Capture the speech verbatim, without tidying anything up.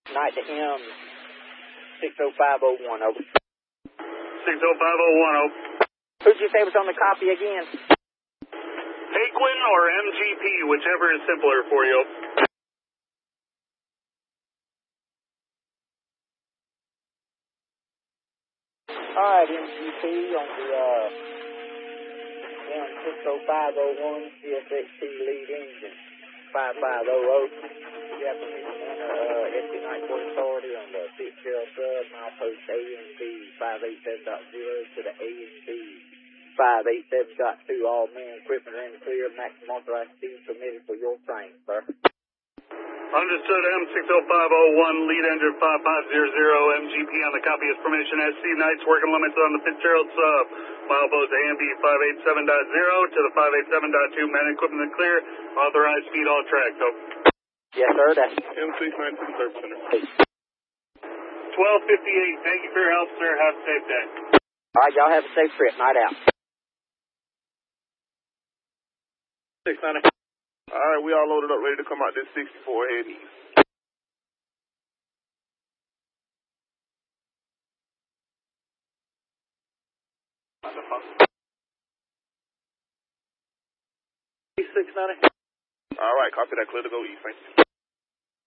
Night to him, six oh five oh one, over. six oh five oh one, over. Who'd you say was on the copy again? Paquin or M G P, whichever is simpler for you. Alright, M G P on the, uh, one six oh five oh one C S X T lead engine, five five oh oh. You have permission to enter, uh, S D nine port authority on the Fitzgerald sub, milepost A and B five eight seven dot zero to the A and B five eight seven dot two. All men, equipment are in the clear. Maximum authorized speed permitted for your train, sir. Understood, M six oh five oh one, lead engine five five zero zero, M G P on the copy is permission. S C Knights, working limits on the Fitzgerald sub. Milepost A and B five eight seven dot zero to the five eight seven dot two. Man, equipment is clear. Authorized speed all tracks. So. Yes, sir, that's M six nineteen Service Center. twelve fifty-eight, thank you for your help, sir. Have a safe day. all right, y'all have a safe trip. Night out. six ninety. All right, we all loaded up, ready to come out this sixty-four heading east. six ninety. All right, copy that. Clear to go east. Thank you.